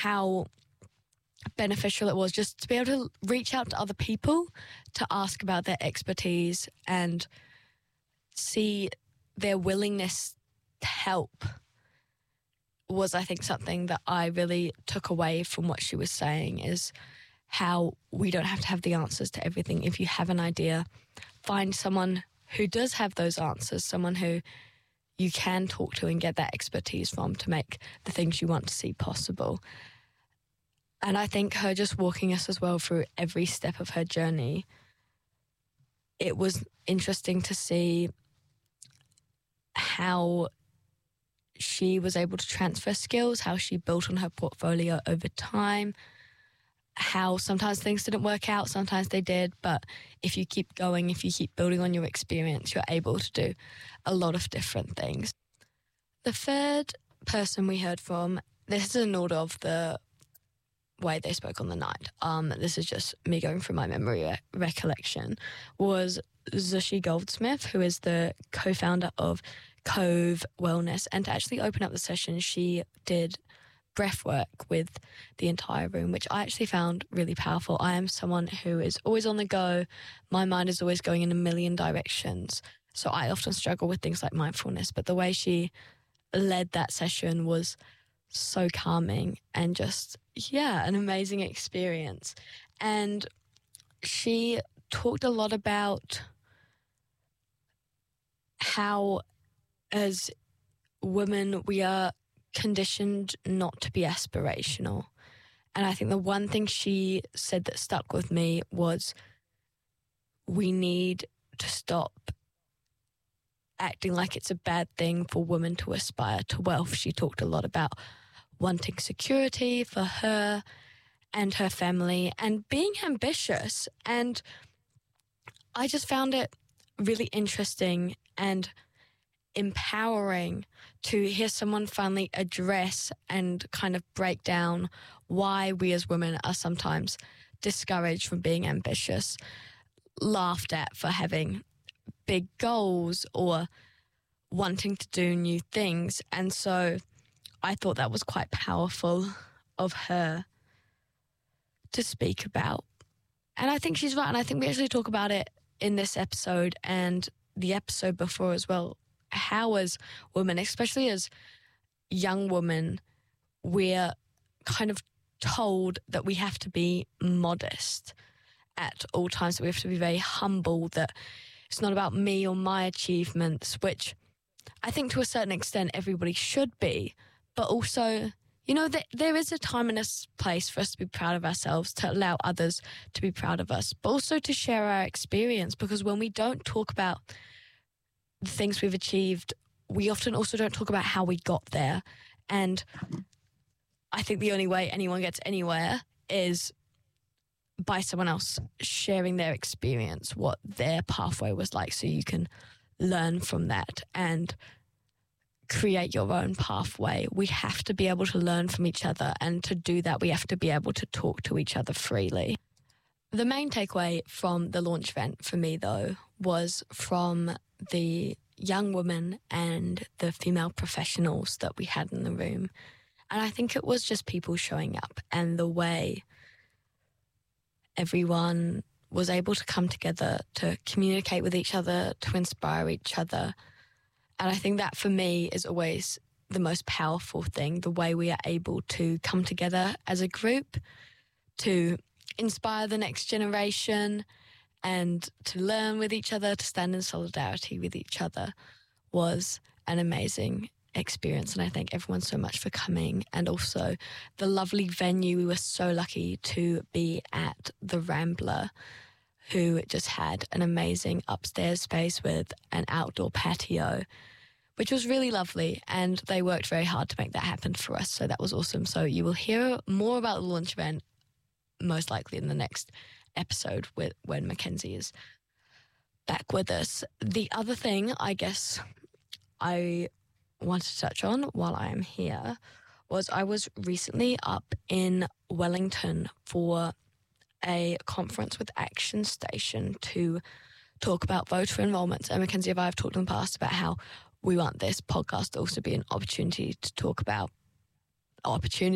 how beneficial it was just to be able to reach out to other people to ask about their expertise and see their willingness to help was, I think, something that I really took away from what she was saying, is how we don't have to have the answers to everything. If you have an idea, find someone who does have those answers, someone who you can talk to and get that expertise from to make the things you want to see possible. And I think her just walking us as well through every step of her journey, it was interesting to see how she was able to transfer skills, how she built on her portfolio over time, how sometimes things didn't work out, sometimes they did, but if you keep going, if you keep building on your experience, you're able to do a lot of different things. The third person we heard from, this is in order of the way they spoke on the night, this is just me going through my memory recollection, was Zushi Goldsmith, who is the co-founder of Cove Wellness. And to actually open up the session, she did breath work with the entire room, which I actually found really powerful. I am someone who is always on the go. My mind is always going in a million directions. So I often struggle with things like mindfulness, but the way she led that session was so calming and just, an amazing experience. And she talked a lot about how as women we are conditioned not to be aspirational. And I think the one thing she said that stuck with me was we need to stop acting like it's a bad thing for women to aspire to wealth. She talked a lot about wanting security for her and her family and being ambitious. And I just found it really interesting and empowering to hear someone finally address and kind of break down why we as women are sometimes discouraged from being ambitious, laughed at for having big goals or wanting to do new things. And so I thought that was quite powerful of her to speak about. And I think she's right. And I think we actually talk about it in this episode and the episode before as well. How as women, especially as young women, we're kind of told that we have to be modest at all times, that we have to be very humble, that it's not about me or my achievements, which I think to a certain extent everybody should be. But also, there is a time and a place for us to be proud of ourselves, to allow others to be proud of us, but also to share our experience, because when we don't talk about the things we've achieved, we often also don't talk about how we got there. And I think the only way anyone gets anywhere is by someone else sharing their experience, what their pathway was like, so you can learn from that and create your own pathway. We have to be able to learn from each other, and to do that, we have to be able to talk to each other freely. The main takeaway from the launch event for me, though, was from the young women and the female professionals that we had in the room. And I think it was just people showing up and the way everyone was able to come together to communicate with each other, to inspire each other. And I think that for me is always the most powerful thing, the way we are able to come together as a group to inspire the next generation and to learn with each other, to stand in solidarity with each other, was an amazing experience. And I thank everyone so much for coming. And also the lovely venue. We were so lucky to be at the Rambler, who just had an amazing upstairs space with an outdoor patio, which was really lovely. And they worked very hard to make that happen for us. So that was awesome. So you will hear more about the launch event most likely in the next episode when Mackenzie is back with us. The other thing I guess I want to touch on while I am here was I was recently up in Wellington for a conference with Action Station to talk about voter enrolment. And Mackenzie and I have talked in the past about how we want this podcast to also be an opportunity to talk about opportunities